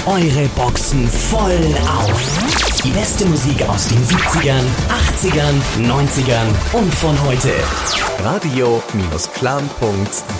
eure Boxen voll auf. Die beste Musik aus den 70ern, 80ern, 90ern und von heute. Radio-clan.de